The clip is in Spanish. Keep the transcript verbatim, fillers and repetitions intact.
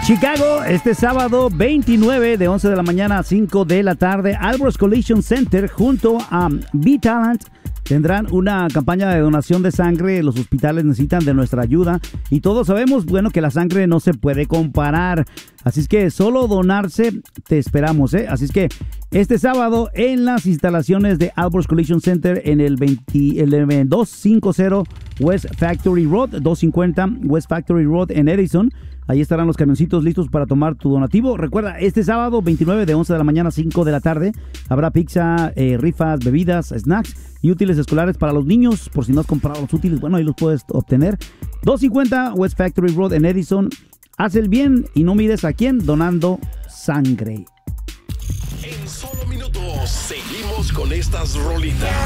Chicago, este sábado veintinueve de once de la mañana a cinco de la tarde, Alvarez Collision Center junto a B-Talent tendrán una campaña de donación de sangre. Los hospitales necesitan de nuestra ayuda y todos sabemos, bueno, que la sangre no se puede comparar. Así es que solo donarse, te esperamos, ¿eh? Así es que este sábado en las instalaciones de Alvarez Collision Center en el, veinte, el doscientos cincuenta West Factory Road, doscientos cincuenta West Factory Road en Edison. Ahí estarán los camioncitos listos para tomar tu donativo. Recuerda, este sábado veintinueve de once de la mañana a cinco de la tarde habrá pizza, eh, rifas, bebidas, snacks y útiles escolares para los niños. Por si no has comprado los útiles, bueno, ahí los puedes obtener. doscientos cincuenta West Factory Road en Edison. Haz el bien y no mires a quién donando sangre. En solo minutos seguimos con estas rolitas.